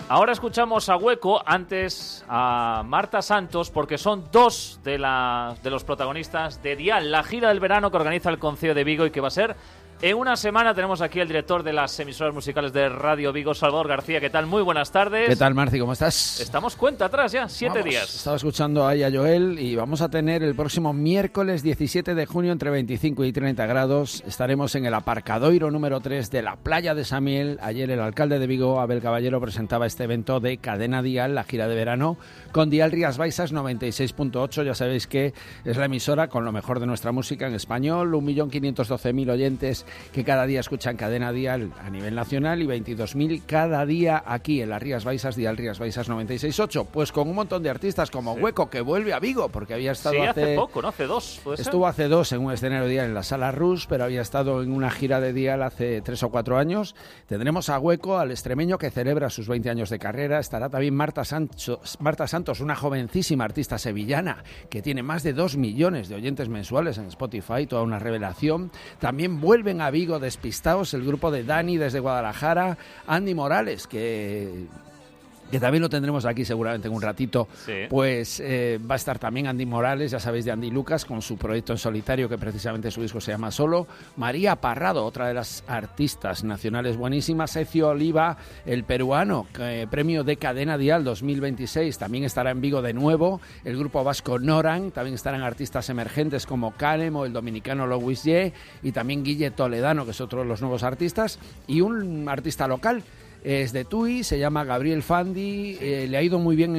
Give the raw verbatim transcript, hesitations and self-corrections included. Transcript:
Ahora escuchamos a Hueco, antes a Marta Santos, porque son dos de, la, de los protagonistas de Dial, la gira del verano que organiza el Concello de Vigo y que va a ser en una semana. Tenemos aquí al director de las emisoras musicales de Radio Vigo, Salvador García. ¿Qué tal? Muy buenas tardes. ¿Qué tal, Marci? ¿Cómo estás? Estamos cuenta atrás ya, siete vamos, días. Estaba escuchando ahí a Joel y vamos a tener el próximo miércoles diecisiete de junio entre veinticinco y treinta grados. Estaremos en el aparcadoiro número tres de la playa de Samiel. Ayer el alcalde de Vigo, Abel Caballero, presentaba este evento de Cadena Dial, la gira de verano, con Dial Rías Baixas noventa y seis punto ocho. Ya sabéis que es la emisora con lo mejor de nuestra música en español, un millón quinientos doce mil oyentes que cada día escuchan Cadena Dial a nivel nacional y veintidós mil cada día aquí en las Rías Baixas, Dial Rías Baixas noventa y seis punto ocho. Pues con un montón de artistas como sí. Hueco, que vuelve a Vigo, porque había estado sí, hace... hace poco, ¿no? Hace dos, ¿puede ser? Estuvo hace dos en un escenario Dial en la Sala Rus, pero había estado en una gira de Dial hace tres o cuatro años. Tendremos a Hueco, al extremeño que celebra sus veinte años de carrera. Estará también Marta Santos, Marta Santos, una jovencísima artista sevillana que tiene más de dos millones de oyentes mensuales en Spotify, toda una revelación. También vuelven a Vigo despistados el grupo de Dani desde Guadalajara, Andy Morales, que... que también lo tendremos aquí seguramente en un ratito, sí. pues eh, va a estar también Andy Morales, ya sabéis, de Andy Lucas, con su proyecto en solitario, que precisamente su disco se llama Solo. María Parrado, otra de las artistas nacionales buenísimas. Ecio Oliva, el peruano, eh, premio de Cadena Dial dos mil veintiséis, también estará en Vigo de nuevo. El grupo vasco Noran, también estarán artistas emergentes como Canem o el dominicano Louis Ye, y también Guille Toledano, que es otro de los nuevos artistas, y un artista local. Es de Tui, se llama Gabriel Fandi, eh, le ha ido muy bien en